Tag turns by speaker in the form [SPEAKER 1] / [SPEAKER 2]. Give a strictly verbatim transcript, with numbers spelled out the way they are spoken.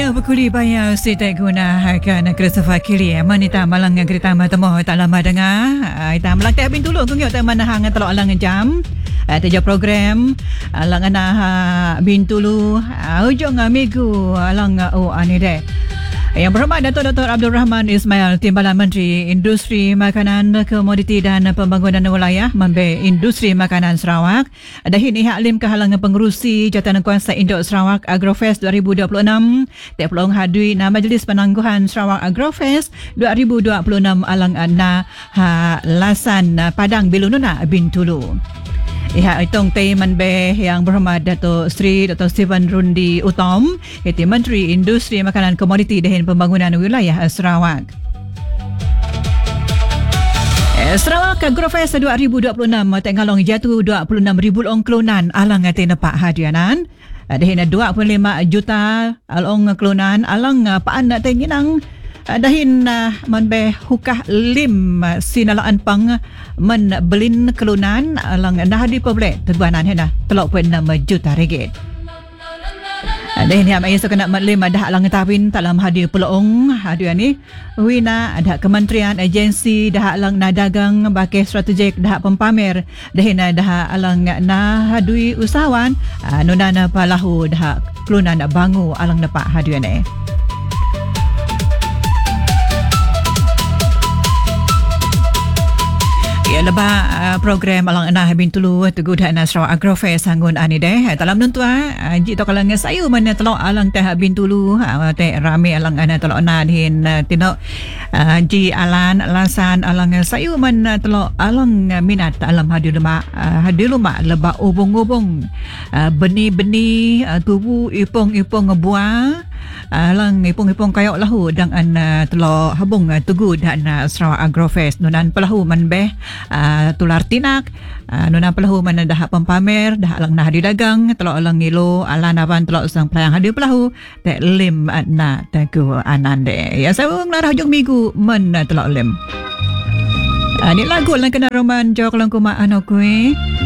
[SPEAKER 1] Ila berkuli bayar sitai gunakan kereta fakiri manita malang kereta matamo tak lama dengar ita malang teh bin tulu kung tak mana hang telok alang jam teja program alang ana bin tulu ujung minggu alang oh ani deh. Yang berhormat Datuk Doktor Abdul Rahman Ismail, Timbalan Menteri Industri Makanan, Komoditi dan Pembangunan Wilayah Membe Industri Makanan Sarawak. Dahin Ihak Lim Kehalangan Pengerusi Jawatankuasa Induk Sarawak Agrofest dua ribu dua puluh enam. Tiap pelong hadui na Majlis Penangguhan Sarawak Agrofest dua ribu dua puluh enam alang na ha Lasan Padang Bilununa Bintulu. Iha itong teman be yang berhormat Datuk Seri Doktor Stephen Rundi Utom, iaitu Menteri Industri Makanan Komoditi dan Pembangunan Wilayah Sarawak. Eh, Sarawak Agrofest dua ribu dua puluh enam tengalong jatuh dua puluh enam ribu long kelunan alang ate nepak hadianan. Dahin dua puluh lima juta along kelunan alang paan nak tenginang. Dahin uh, manbe hukah lim sinalaan pang men belin kelunan alang dah di publik teguanan hena telok pun enam juta ringgit. Dahin yang mai kena lim dah alang tawin dalam hadir peluang hadir ni wina ada kementerian agensi dah alang na dagang bakai strategik dah pempamer dahin dah alang na hadui usahawan nunana palahu dah kelunan bangu alang nepak hadir ni. Ya lebah uh, program alang anah bintulu teguh dah Sarawak Agrofest sanggun ani deh dalam nentua ji to kalang sayu mana telok alang teh bintulu uh, teh rame alang anah telok na din uh, tinok uh, ji alan alasan alang sayu mana telok alang minat alam hadir lemak uh, hadir lemak lebah ubung-ubung uh, benih-benih uh, tubuh ipung-ipung buah alang ipung-ipung kayok lahu dan uh, telok habung uh, teguh dan uh, Sarawak Agrofest nunan pelahu manbeh Uh, tular tinak uh, nuna pelahu mana dah pempamer dah alang nah hadir dagang telok alang ngilo alan aban telok sang pelayang hadir pelahu tek lim na teku anande ya sawung larah hujung minggu men telok lim uh, ni lagu lang kena roman jok lang kuma anokui